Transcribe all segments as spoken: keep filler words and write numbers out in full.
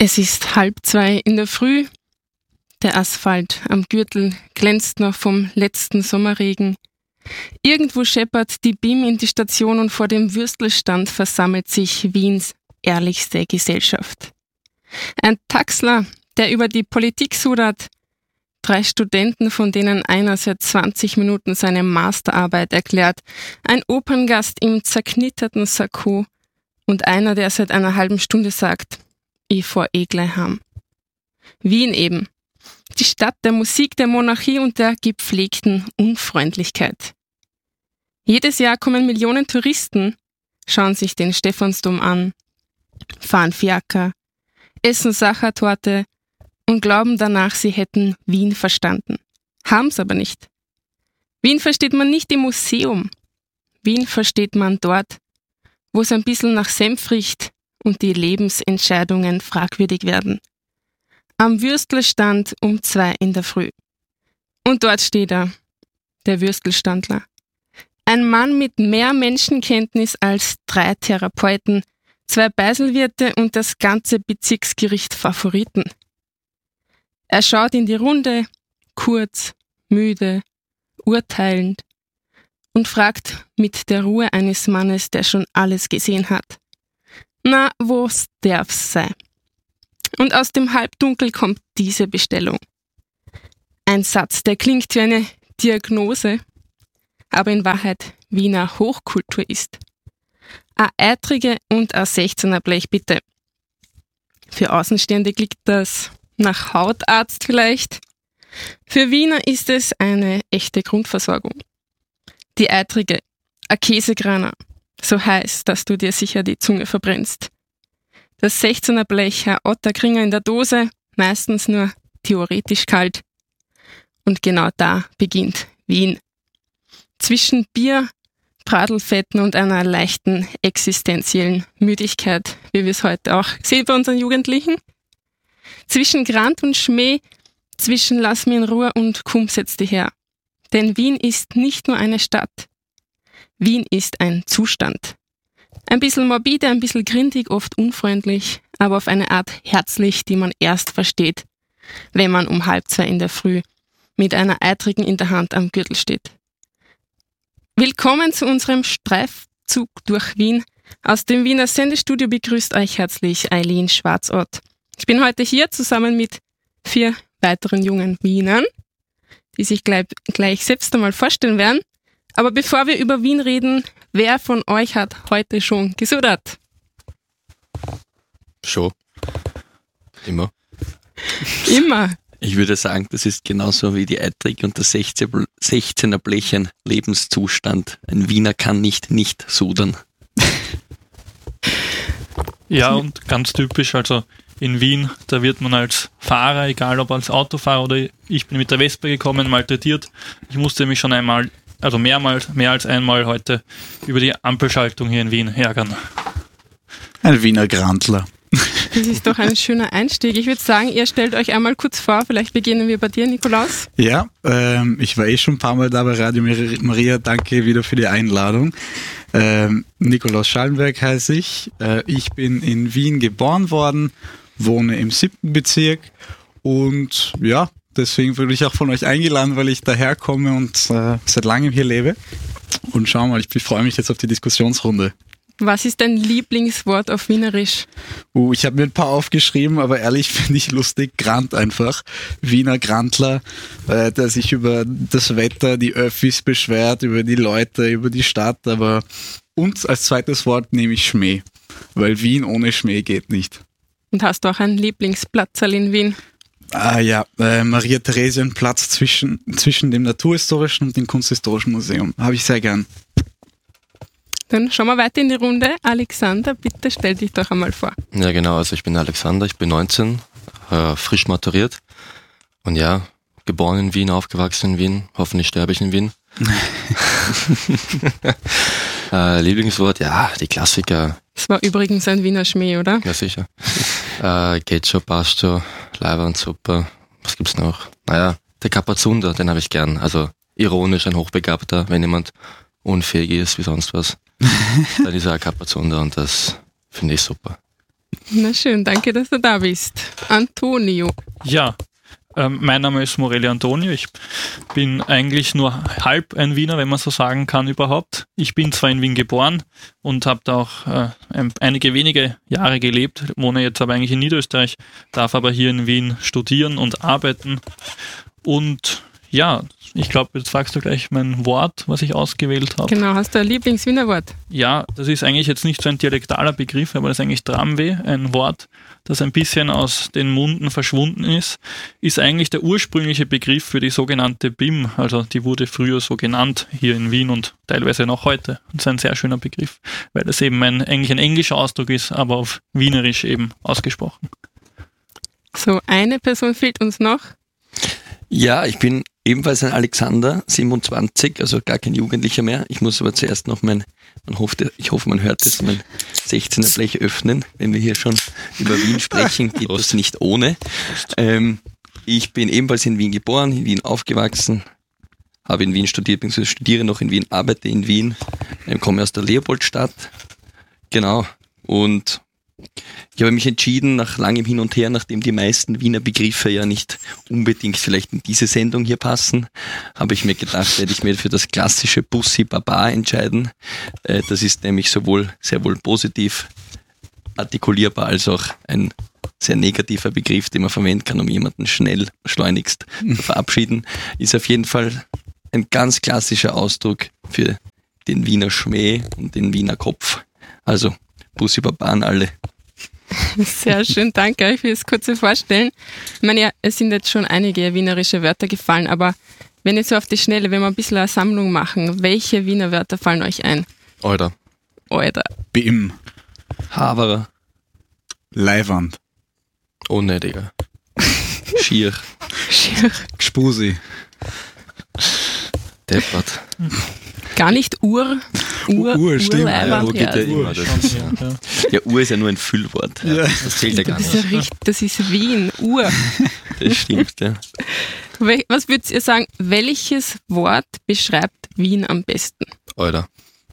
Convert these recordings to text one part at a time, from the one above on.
Es ist halb zwei in der Früh. Der Asphalt am Gürtel glänzt noch vom letzten Sommerregen. Irgendwo scheppert die B I M in die Station und vor dem Würstelstand versammelt sich Wiens ehrlichste Gesellschaft. Ein Taxler, der über die Politik sudert, drei Studenten, von denen einer seit zwanzig Minuten seine Masterarbeit erklärt, ein Operngast im zerknitterten Sakko und einer, der seit einer halben Stunde sagt, ich fahr eh gleich heim. Wien eben. Die Stadt der Musik, der Monarchie und der gepflegten Unfreundlichkeit. Jedes Jahr kommen Millionen Touristen, schauen sich den Stephansdom an, fahren Fiaker, essen Sachertorte und glauben danach, sie hätten Wien verstanden. Haben's aber nicht. Wien versteht man nicht im Museum. Wien versteht man dort, wo es ein bisschen nach Senf riecht und die Lebensentscheidungen fragwürdig werden. Am Würstelstand um zwei in der Früh. Und dort steht er, der Würstelstandler. Ein Mann mit mehr Menschenkenntnis als drei Therapeuten, zwei Beiselwirte und das ganze Bezirksgericht Favoriten. Er schaut in die Runde, kurz, müde, urteilend und fragt mit der Ruhe eines Mannes, der schon alles gesehen hat. Na, wo's darf's sein? Und aus dem Halbdunkel kommt diese Bestellung. Ein Satz, der klingt wie eine Diagnose, aber in Wahrheit Wiener Hochkultur ist. A eitrige und a sechzehner Blech, bitte. Für Außenstehende klingt das nach Hautarzt vielleicht. Für Wiener ist es eine echte Grundversorgung. Die eitrige, a Käsegraner, so heiß, dass du dir sicher die Zunge verbrennst. Das sechzehner Blech, ein Otterkringer in der Dose, meistens nur theoretisch kalt. Und genau da beginnt Wien. Zwischen Bier, Bradelfetten und einer leichten existenziellen Müdigkeit, wie wir es heute auch sehen bei unseren Jugendlichen. Zwischen Grant und Schmäh, zwischen Lass mich in Ruhe und Komm, setz dich her. Denn Wien ist nicht nur eine Stadt. Wien ist ein Zustand. Ein bisschen morbide, ein bisschen grindig, oft unfreundlich, aber auf eine Art herzlich, die man erst versteht, wenn man um halb zwei in der Früh mit einer Eitrigen in der Hand am Gürtel steht. Willkommen zu unserem Streifzug durch Wien. Aus dem Wiener Sendestudio begrüßt euch herzlich Eileen Schwarzort. Ich bin heute hier zusammen mit vier weiteren jungen Wienern, die sich gleich, gleich selbst einmal vorstellen werden. Aber bevor wir über Wien reden, wer von euch hat heute schon gesudert? Schon. Immer. Immer. Ich würde sagen, das ist genauso wie die Eitrig und das sechzehner Blech ein Lebenszustand. Ein Wiener kann nicht nicht sudern. Ja, und ganz typisch, also in Wien, da wird man als Fahrer, egal ob als Autofahrer oder ich bin mit der Vespa gekommen, malträtiert. Ich musste mich schon einmal, also mehrmals, mehr als einmal heute über die Ampelschaltung hier in Wien ärgern. Ein Wiener Grantler. Das ist doch ein schöner Einstieg. Ich würde sagen, ihr stellt euch einmal kurz vor. Vielleicht beginnen wir bei dir, Nikolaus. Ja, ähm, ich war eh schon ein paar Mal da bei Radio Maria. Danke wieder für die Einladung. Ähm, Nikolaus Schallenberg heiße ich. Äh, ich bin in Wien geboren worden, wohne im siebten Bezirk und ja, deswegen wurde ich auch von euch eingeladen, weil ich daherkomme und äh, seit langem hier lebe. Und schau mal, ich freue mich jetzt auf die Diskussionsrunde. Was ist dein Lieblingswort auf Wienerisch? Uh, ich habe mir ein paar aufgeschrieben, aber ehrlich finde ich lustig, Grant einfach. Wiener Grantler, äh, der sich über das Wetter, die Öffis beschwert, über die Leute, über die Stadt. Aber und als zweites Wort nehme ich Schmäh, weil Wien ohne Schmäh geht nicht. Und hast du auch einen Lieblingsplatzerl in Wien? Ah ja, äh, Maria-Theresien-Platz zwischen, zwischen dem Naturhistorischen und dem Kunsthistorischen Museum. Habe ich sehr gern. Dann schauen wir weiter in die Runde. Alexander, bitte stell dich doch einmal vor. Ja genau, also ich bin Alexander, ich bin neunzehn, äh, frisch maturiert und ja, geboren in Wien, aufgewachsen in Wien, hoffentlich sterbe ich in Wien. äh, Lieblingswort, ja, die Klassiker. Das war übrigens ein Wiener Schmäh, oder? Ja, sicher. äh, geht schon, passt schon, Leibernd, super. Was gibt's noch? Naja, der Kapazunder, den habe ich gern. Also ironisch, ein Hochbegabter, wenn jemand unfähig ist wie sonst was. Dann ist er ein Kapazunder und das finde ich super. Na schön, danke, dass du da bist. Antonio. Ja, ähm, mein Name ist Morelli Antonio. Ich bin eigentlich nur halb ein Wiener, wenn man so sagen kann überhaupt. Ich bin zwar in Wien geboren und habe da auch äh, ein, einige wenige Jahre gelebt, wohne jetzt aber eigentlich in Niederösterreich, darf aber hier in Wien studieren und arbeiten. Und ja, ich glaube, jetzt fragst du gleich mein Wort, was ich ausgewählt habe. Genau, hast du ein Lieblings-Wiener Wort? Ja, das ist eigentlich jetzt nicht so ein dialektaler Begriff, aber das ist eigentlich Tramweh, ein Wort, das ein bisschen aus den Munden verschwunden ist, ist eigentlich der ursprüngliche Begriff für die sogenannte B I M. Also die wurde früher so genannt hier in Wien und teilweise noch heute. Das ist ein sehr schöner Begriff, weil das eben ein, eigentlich ein englischer Ausdruck ist, aber auf Wienerisch eben ausgesprochen. So, eine Person fehlt uns noch. Ja, ich bin ebenfalls ein Alexander, siebenundzwanzig, also gar kein Jugendlicher mehr. Ich muss aber zuerst noch mein, man hofft, ich hoffe, man hört es, mein sechzehner Blech öffnen. Wenn wir hier schon über Wien sprechen, geht das nicht ohne. Ähm, ich bin ebenfalls in Wien geboren, in Wien aufgewachsen, habe in Wien studiert, beziehungsweise studiere noch in Wien, arbeite in Wien, ähm, komme aus der Leopoldstadt. Genau. Und ich habe mich entschieden, nach langem Hin und Her, nachdem die meisten Wiener Begriffe ja nicht unbedingt vielleicht in diese Sendung hier passen, habe ich mir gedacht, werde ich mir für das klassische Bussi Baba entscheiden. Das ist nämlich sowohl sehr wohl positiv artikulierbar als auch ein sehr negativer Begriff, den man verwenden kann, um jemanden schnell, schleunigst zu verabschieden. Ist auf jeden Fall ein ganz klassischer Ausdruck für den Wiener Schmäh und den Wiener Kopf. Also Bussi Baba an alle. Sehr schön, danke euch für das kurze Vorstellen. Ich meine, ja, es sind jetzt schon einige wienerische Wörter gefallen, aber wenn ihr so auf die Schnelle, wenn wir ein bisschen eine Sammlung machen, welche Wiener Wörter fallen euch ein? Alter. Alter. B I M. Haberer. Leiwand. Unnötiger. Schier. Schier. Gspusi. Deppert. Gar nicht Ur. Ur, Ur, stimmt. Urleiband, Ja, Ur geht ja ja. immer. Das ist, ja. Ja. Ja, Ur ist ja nur ein Füllwort. Ja. Das zählt ja gar Das ist, ja nicht. richtig, das ist Wien, Ur. Das stimmt, ja. Wel- Was würdet ihr sagen, welches Wort beschreibt Wien am besten? Alter.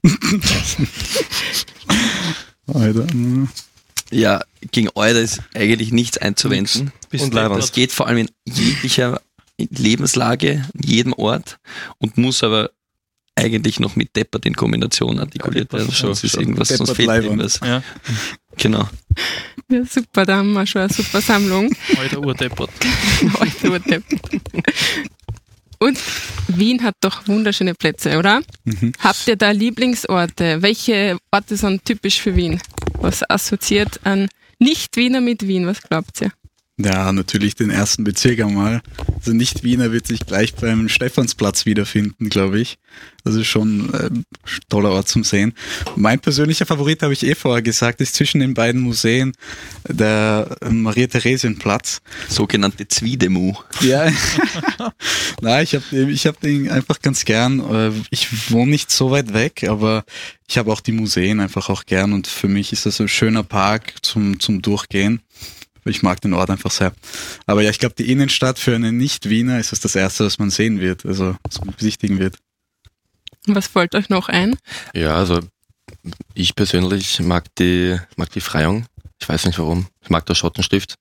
Alter. mm. Ja, gegen Euder ist eigentlich nichts einzuwenden. Bis Und Leibwand. Das geht vor allem in jeglicher Lebenslage, in jedem Ort und muss aber eigentlich noch mit Deppert in Kombination artikuliert Ja, werden. Deppert, Sonst ist schon. irgendwas, sonst Deppert, fehlt Leibwand. irgendwas. Ja, Genau. Ja, super, da haben wir schon eine super Sammlung. alter Urdeppert. Alter Urdepp. Und Wien hat doch wunderschöne Plätze, oder? Mhm. Habt ihr da Lieblingsorte? Welche Orte sind typisch für Wien? Was assoziiert an Nicht-Wiener mit Wien? Was glaubt ihr? Ja, natürlich den ersten Bezirk einmal. Also Nicht-Wiener wird sich gleich beim Stephansplatz wiederfinden, glaube ich. Das ist schon ein toller Ort zum Sehen. Mein persönlicher Favorit, habe ich eh vorher gesagt, ist zwischen den beiden Museen der Maria-Theresien-Platz. Sogenannte Zwiedemu. Ja, na, ich habe ich hab den einfach ganz gern. Ich wohne nicht so weit weg, aber ich habe auch die Museen einfach auch gern und für mich ist das ein schöner Park zum, zum Durchgehen. Ich mag den Ort einfach sehr. Aber ja, ich glaube, die Innenstadt für einen Nicht-Wiener ist das das Erste, was man sehen wird, also was man besichtigen wird. Was fällt euch noch ein? Ja, also ich persönlich mag die, mag die Freiung. Ich weiß nicht warum. Ich mag das Schottenstift.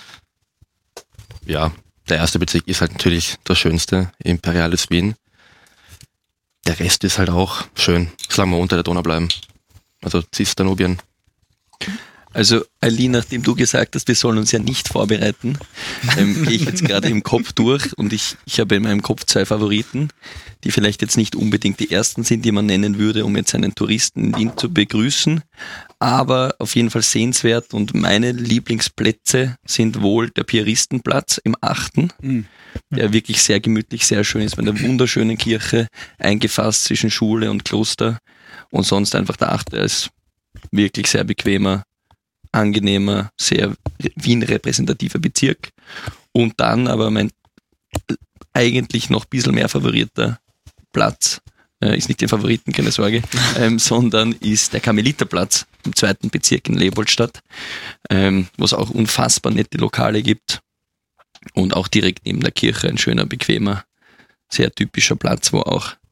Ja, der erste Bezirk ist halt natürlich das Schönste, Imperiales Wien. Der Rest ist halt auch schön, solange wir unter der Donau bleiben. Also Cisdanubien. Also Eileen, nachdem du gesagt hast, wir sollen uns ja nicht vorbereiten, ähm, gehe ich jetzt gerade im Kopf durch und ich, ich habe in meinem Kopf zwei Favoriten, die vielleicht jetzt nicht unbedingt die ersten sind, die man nennen würde, um jetzt einen Touristen in Wien zu begrüßen, aber auf jeden Fall sehenswert und meine Lieblingsplätze sind wohl der Piaristenplatz im achten, Mhm. der wirklich sehr gemütlich, sehr schön ist, mit einer wunderschönen Kirche, eingefasst zwischen Schule und Kloster und sonst einfach der achte ist wirklich sehr bequemer, angenehmer, sehr Wien-repräsentativer Bezirk. Und dann aber mein eigentlich noch ein bisschen mehr favorierter Platz, äh, ist nicht der Favoriten, keine Sorge, ähm, sondern ist der Karmeliterplatz im zweiten Bezirk in Leopoldstadt, ähm, wo es auch unfassbar nette Lokale gibt und auch direkt neben der Kirche ein schöner, bequemer, sehr typischer Platz, wo auch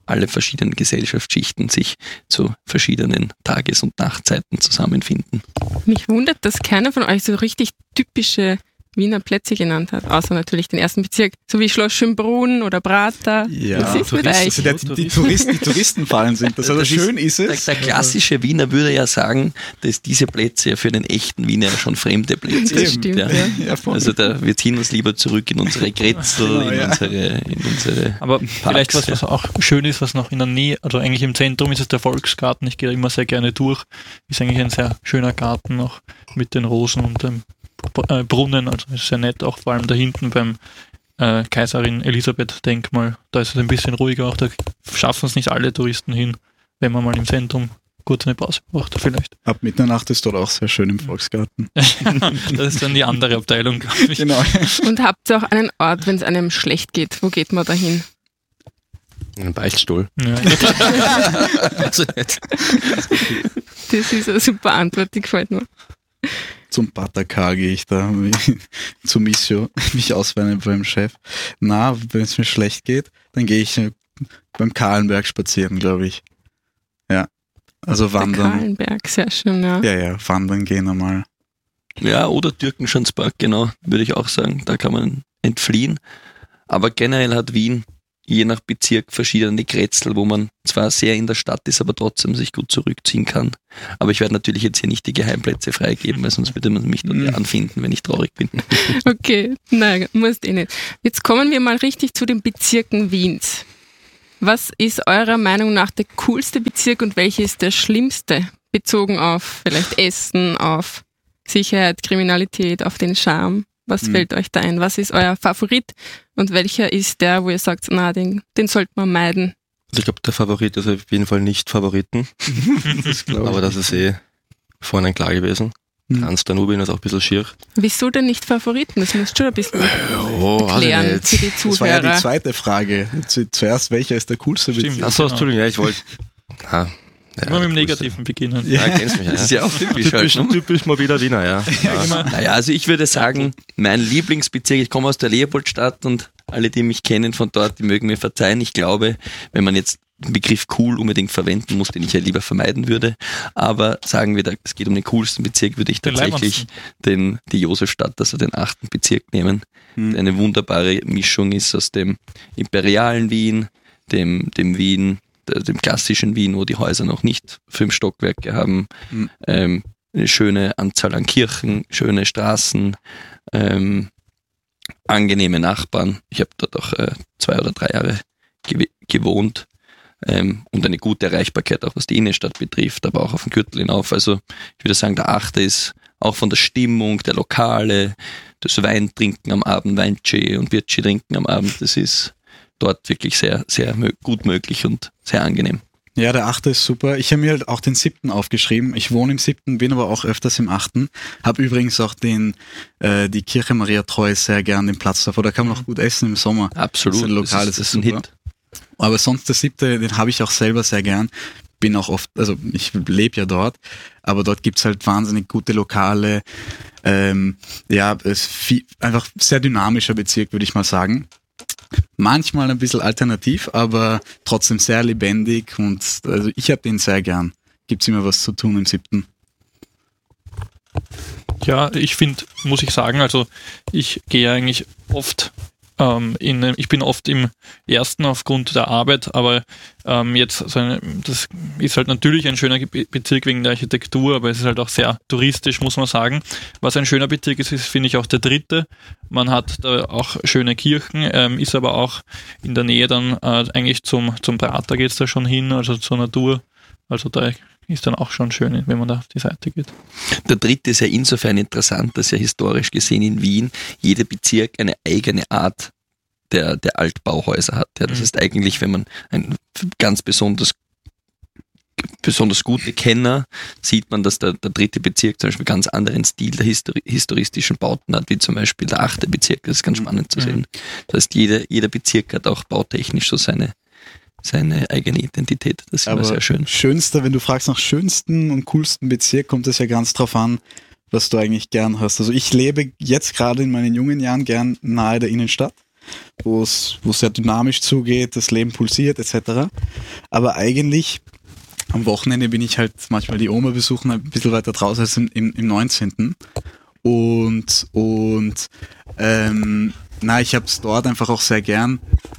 alle verschiedenen Gesellschaftsschichten sich zu verschiedenen Tages- und Nachtzeiten zusammenfinden. Mich wundert, dass keiner von euch so richtig typische Wiener Plätze genannt hat, außer natürlich den ersten Bezirk, so wie Schloss Schönbrunn oder Prater. Ja, Was ist mit euch? also der, die, die, Touristen, die Touristenfallen sind. Das, also Das schön ist, ist es. Der, der klassische Wiener würde ja sagen, dass diese Plätze ja für den echten Wiener schon fremde Plätze Das sind. stimmt, ja. ja. Ja, voll. Also da, wir ziehen uns lieber zurück in unsere Grätzl, Genau, in, ja. unsere, in unsere Aber Parks, vielleicht was, ja. was auch schön ist, was noch in der Nähe, also eigentlich im Zentrum ist es der Volksgarten. Ich gehe da immer sehr gerne durch. Ist eigentlich ein sehr schöner Garten noch mit den Rosen und dem äh, Brunnen. Also ist sehr nett, auch vor allem da hinten beim äh, Kaiserin Elisabeth Denkmal. Da ist es ein bisschen ruhiger, auch da schaffen es nicht alle Touristen hin, wenn man mal im Zentrum kurz eine Pause braucht, vielleicht. Ab Mitternacht ist dort auch sehr schön im Volksgarten. Das ist dann die andere Abteilung, glaube ich. Genau. Und habt ihr auch einen Ort, wenn es einem schlecht geht? Wo geht man da hin? Ein Beichtstuhl. Ja. Also nicht. Das ist eine super Antwort, die gefällt mir. Zum Pater K. gehe ich da, zu Missio, mich ausweinen beim Chef. Na, wenn es mir schlecht geht, dann gehe ich äh, beim Kahlenberg spazieren, glaube ich. Ja, also Der wandern. Kahlenberg, sehr schön, ja. Ja, ja, wandern gehen einmal. Ja, oder Türkenschanzpark, genau, würde ich auch sagen. Da kann man entfliehen. Aber generell hat Wien je nach Bezirk verschiedene Grätzl, wo man zwar sehr in der Stadt ist, aber trotzdem sich gut zurückziehen kann. Aber ich werde natürlich jetzt hier nicht die Geheimplätze freigeben, weil sonst würde man mich dort Mhm. anfinden, wenn ich traurig bin. Okay, nein, musst eh nicht. Jetzt kommen wir mal richtig zu den Bezirken Wiens. Was ist eurer Meinung nach der coolste Bezirk und welcher ist der schlimmste? Bezogen auf vielleicht Essen, auf Sicherheit, Kriminalität, auf den Charme. Was Mhm. fällt euch da ein? Was ist euer Favorit und welcher ist der, wo ihr sagt, na, den, den sollte man meiden? Also ich glaube, der Favorit ist auf jeden Fall nicht Favoriten, Das glaube aber das ist eh vorhin klar gewesen. Mhm. Trans Danubien ist auch ein bisschen schier. Wieso denn nicht Favoriten? Das musst du schon ein bisschen Oh, erklären für die Das war ja die Zuhörer. zweite Frage. Zu- Zuerst, welcher ist der coolste Stimmt. Bezirk? Achso, Genau. Entschuldigung, ja, ich wollte. Ah, ja, Immer mit dem der Negativen beginnen. Ja, kennst mich, ja. Das ist ja auch typisch. Typisch, Halt, ne? typisch mal wieder Wiener, ja. ja. Naja, also ich würde sagen, mein Lieblingsbezirk, ich komme aus der Leopoldstadt und alle, die mich kennen von dort, die mögen mir verzeihen. Ich glaube, wenn man jetzt den Begriff cool unbedingt verwenden muss, den ich ja lieber vermeiden würde, aber sagen wir, da, es geht um den coolsten Bezirk, würde ich Den tatsächlich den, die Josefstadt, also den achten Bezirk nehmen, Hm. der eine wunderbare Mischung ist aus dem imperialen Wien, dem, dem Wien, der, dem klassischen Wien, wo die Häuser noch nicht fünf Stockwerke haben, Hm. ähm, eine schöne Anzahl an Kirchen, schöne Straßen, ähm, angenehme Nachbarn. Ich habe dort auch äh, zwei oder drei Jahre gew- gewohnt ähm, und eine gute Erreichbarkeit, auch was die Innenstadt betrifft, aber auch auf dem Gürtel hinauf. Also ich würde sagen, der achte ist auch von der Stimmung, der Lokale, das Weintrinken am Abend, Weinche und Wirtschi trinken am Abend, das ist dort wirklich sehr, sehr mö- gut möglich und sehr angenehm. Ja, der achte ist super. Ich habe mir halt auch den siebten aufgeschrieben. Ich wohne im siebten, bin aber auch öfters im achten. Habe übrigens auch den äh, die Kirche Maria Treu sehr gern, den Platz davor. Da kann man auch gut essen im Sommer. Absolut, Das ist ein Lokal, das das ist, ist das ist ein super. Hit. Aber sonst der siebte, den habe ich auch selber sehr gern. Bin auch oft, also ich lebe ja dort, aber dort gibt's halt wahnsinnig gute Lokale. Ähm, ja, es ist viel, einfach sehr dynamischer Bezirk, würde ich mal sagen. Manchmal ein bisschen alternativ, aber trotzdem sehr lebendig und also ich habe den sehr gern. Gibt's immer was zu tun im siebten. Ja, ich finde, muss ich sagen, also ich gehe eigentlich oft ähm, in, ich bin oft im ersten aufgrund der Arbeit, aber ähm, jetzt, so eine, das ist halt natürlich ein schöner Ge- Bezirk wegen der Architektur, aber es ist halt auch sehr touristisch, muss man sagen. Was ein schöner Bezirk ist, ist, finde ich, auch der dritte. Man hat da auch schöne Kirchen, ähm, ist aber auch in der Nähe dann äh, eigentlich zum, zum Prater geht's da schon hin, also zur Natur. Also da ist dann auch schon schön, wenn man da auf die Seite geht. Der dritte ist ja insofern interessant, dass ja historisch gesehen in Wien jeder Bezirk eine eigene Art der, der Altbauhäuser hat. Ja, das Mhm. heißt eigentlich, wenn man ein ganz besonders besonders gute Kenner, sieht man, dass der, der dritte Bezirk zum Beispiel ganz anderen Stil der histori- historistischen Bauten hat, wie zum Beispiel der achte Bezirk. Das ist ganz spannend zu Mhm. sehen. Das heißt, jeder, jeder Bezirk hat auch bautechnisch so seine, seine eigene Identität. Das ist immer Aber sehr schön. schönster, wenn du fragst nach schönsten und coolsten Bezirk, kommt es ja ganz drauf an, was du eigentlich gern hast. Also ich lebe jetzt gerade in meinen jungen Jahren gern nahe der Innenstadt. wo es wo es sehr dynamisch zugeht, das Leben pulsiert et cetera. Aber eigentlich am Wochenende bin ich halt manchmal die Oma besuchen, ein bisschen weiter draußen als im, im, im neunzehnten. Und, und ähm, na, ich habe es dort einfach auch sehr gern.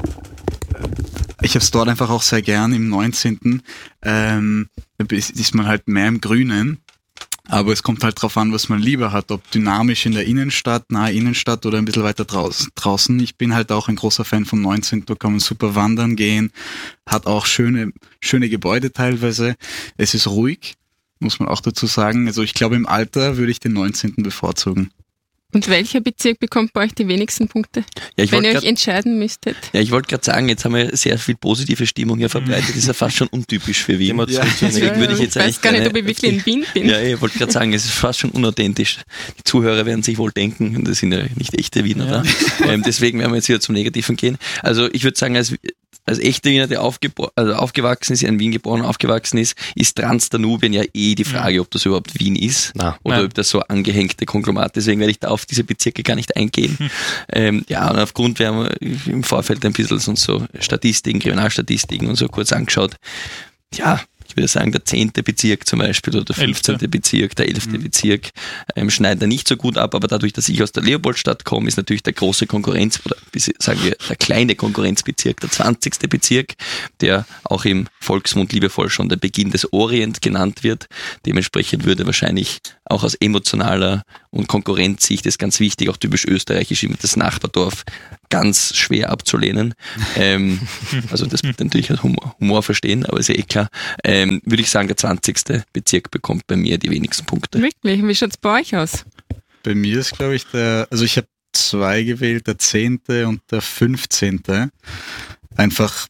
Ich habe es dort einfach auch sehr gern im neunzehnten. Ähm, ist man halt mehr im Grünen. Aber es kommt halt drauf an, was man lieber hat. Ob dynamisch in der Innenstadt, nahe Innenstadt oder ein bisschen weiter draußen. draußen. Ich bin halt auch ein großer Fan vom neunzehnten. Da kann man super wandern gehen. Hat auch schöne, schöne Gebäude teilweise. Es ist ruhig, muss man auch dazu sagen. Also ich glaube, im Alter würde ich den neunzehnten bevorzugen. Und welcher Bezirk bekommt bei euch die wenigsten Punkte, Ja, ich wenn wollte ihr grad- euch entscheiden müsstet? Ja, ich wollte gerade sagen, jetzt haben wir sehr viel positive Stimmung hier verbreitet. Das ist ja fast schon untypisch für Wien. Immer zu- Ja. Deswegen würde ich jetzt ich weiß eigentlich gar nicht, gerne- ob ich wirklich in Wien bin. Ja, ich wollte gerade sagen, es ist fast schon unauthentisch. Die Zuhörer werden sich wohl denken, das sind ja nicht echte Wiener Ja. da. Ähm, deswegen werden wir jetzt wieder zum Negativen gehen. Also ich würde sagen, als, als echter Wiener, der aufgebo- also aufgewachsen ist, in Wien geboren und aufgewachsen ist, ist Transdanubien ja eh die Frage, ob das überhaupt Wien ist. Na, Oder Nein. ob das so angehängte Konglomerat. Deswegen werde ich da auf diese Bezirke gar nicht eingehen. ähm, ja, und aufgrund, wir haben im Vorfeld ein bisschen uns so Statistiken, Kriminalstatistiken und so kurz angeschaut. Ja, ich würde sagen, der zehnte Bezirk zum Beispiel oder der fünfzehnte Bezirk, der elfte Bezirk ähm, schneiden da nicht so gut ab, aber dadurch, dass ich aus der Leopoldstadt komme, ist natürlich der große Konkurrenz, oder bis- sagen wir, der kleine Konkurrenzbezirk, der zwanzigste Bezirk, der auch im Volksmund liebevoll schon der Beginn des Orient genannt wird. Dementsprechend würde wahrscheinlich auch aus emotionaler und Konkurrenzsicht, ist ganz wichtig, auch typisch österreichisch, immer das Nachbardorf ganz schwer abzulehnen. ähm, also das mit natürlich als Humor, Humor verstehen, aber ist ja eh klar. Ähm, würde ich sagen, der zwanzigste Bezirk bekommt bei mir die wenigsten Punkte. Wirklich? Wie schaut's bei euch aus? Bei mir ist, glaube ich, der, also ich habe zwei gewählt, der zehnte und der fünfzehnte. Einfach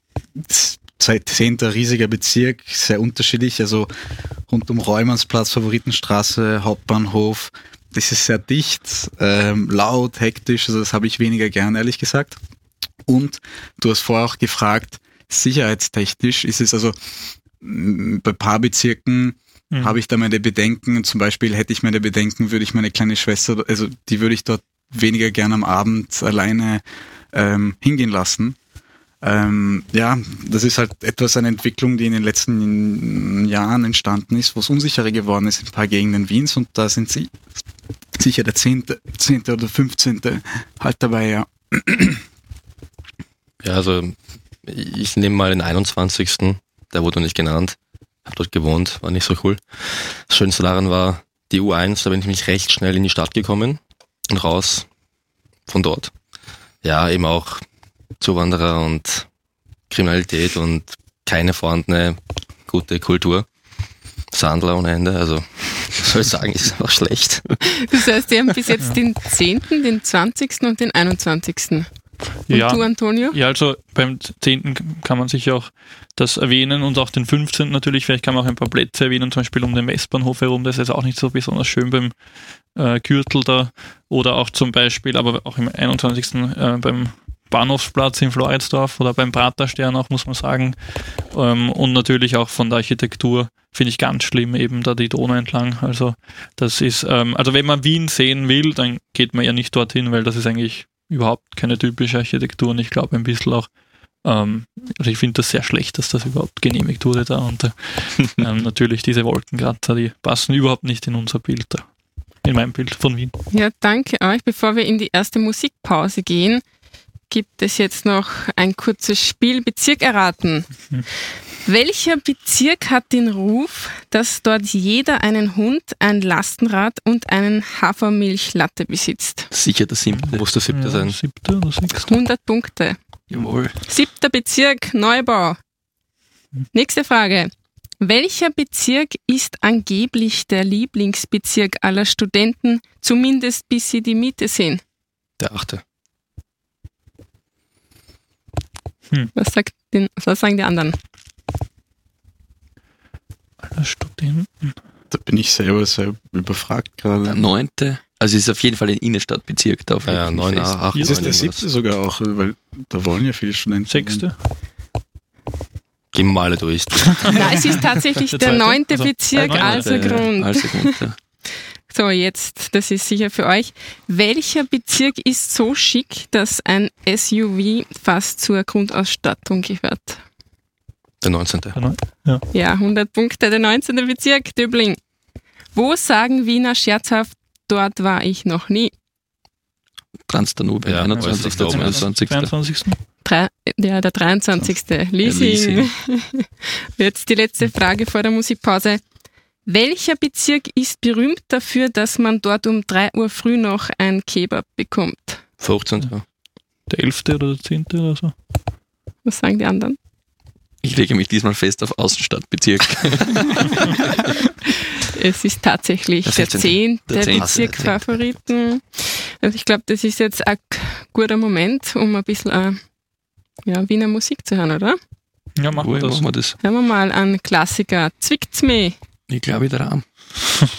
zehnter riesiger Bezirk, sehr unterschiedlich, also rund um Reumansplatz, Favoritenstraße, Hauptbahnhof. Das ist sehr dicht, ähm, laut, hektisch, also das habe ich weniger gern, ehrlich gesagt. Und du hast vorher auch gefragt, sicherheitstechnisch ist es also m, bei ein paar Bezirken Mhm. habe ich da meine Bedenken. Zum Beispiel hätte ich meine Bedenken, würde ich meine kleine Schwester, also die würde ich dort weniger gern am Abend alleine ähm, hingehen lassen. Ähm, ja, das ist halt etwas eine Entwicklung, die in den letzten Jahren entstanden ist, wo es unsicherer geworden ist in ein paar Gegenden Wiens und da sind sie sicher der zehnte, zehnte oder fünfzehnte halt dabei, ja. Ja, also ich nehme mal den einundzwanzigsten Der wurde noch nicht genannt. Hab dort gewohnt, war nicht so cool. Das Schönste daran war die U eins, da bin ich nämlich recht schnell in die Stadt gekommen und raus von dort. Ja, eben auch Zuwanderer und Kriminalität und keine vorhandene gute Kultur. Sandler ohne Ende, also was soll ich sagen, ist einfach schlecht. Das heißt, ihr habt bis jetzt den zehnten, den zwanzigsten und den einundzwanzigsten Und Ja. du, Antonio? Ja, also beim zehnten kann man sicher auch das erwähnen und auch den fünfzehnten natürlich, vielleicht kann man auch ein paar Plätze erwähnen, zum Beispiel um den Westbahnhof herum, das ist auch nicht so besonders schön beim äh, Gürtel da oder auch zum Beispiel, aber auch im einundzwanzigsten Äh, beim Bahnhofsplatz in Floridsdorf oder beim Praterstern auch, muss man sagen. Ähm, und natürlich auch von der Architektur finde ich ganz schlimm, eben da die Donau entlang. Also das ist, ähm, also wenn man Wien sehen will, dann geht man ja nicht dorthin, weil das ist eigentlich überhaupt keine typische Architektur und ich glaube ein bisschen auch, ähm, also ich finde das sehr schlecht, dass das überhaupt genehmigt wurde da und äh, ähm, natürlich diese Wolkenkratzer, die passen überhaupt nicht in unser Bild da, in mein Bild von Wien. Ja, danke euch. Bevor wir in die erste Musikpause gehen, gibt es jetzt noch ein kurzes Spiel Bezirk erraten. Mhm. Welcher Bezirk hat den Ruf, dass dort jeder einen Hund, ein Lastenrad und einen Hafermilchlatte besitzt? Sicher der siebte. Muss der siebte Ja, sein. Siebte oder sechste? hundert Punkte. Jawohl. Siebter Bezirk, Neubau. Nächste Frage. Welcher Bezirk ist angeblich der Lieblingsbezirk aller Studenten, zumindest bis sie die Miete sehen? Der achte. Was, sagt den, was sagen die anderen? Aller Studenten. Da bin ich selber sehr überfragt Der gerade. neunte. Also es ist auf jeden Fall ein Innenstadtbezirk. Da auf Ja, jeden neun, Fall fest. acht, Das ist der neun, siebte sogar auch, weil da wollen ja viele Studenten. Sechste? Gehen wir mal alle durch. Nein, es ist tatsächlich Der der zweite? neunte Also, Bezirk, der neunte. also Grund. Also Grund, ja. So, jetzt, das ist sicher für euch. Welcher Bezirk ist so schick, dass ein S U V fast zur Grundausstattung gehört? Der neunzehnte. Ja. Ja, hundert Punkte, der neunzehnte Bezirk, Döbling. Wo sagen Wiener scherzhaft, dort war ich noch nie? Transdanube, Ja, einundzwanzigster, äußerst oben. zweiundzwanzigster zweiundzwanzigsten Drei, ja, der dreiundzwanzigste Leasing. Leasing. Jetzt die letzte Frage vor der Musikpause. Welcher Bezirk ist berühmt dafür, dass man dort um drei Uhr früh noch ein Kebab bekommt? fünfzehnte. Der elfte oder der zehnte oder so. Was sagen die anderen? Ich lege mich diesmal fest auf Außenstadtbezirk. Es ist tatsächlich Der der vierzehnte. zehnte Der zehnte. Bezirk Favoriten. Also ich glaube, das ist jetzt ein guter Moment, um ein bisschen äh, ja, Wiener Musik zu hören, oder? Ja, machen wir Woher das. machen wir das? Hören wir mal an Klassiker. Zwickt's mich. Ich glaube, der Rahmen.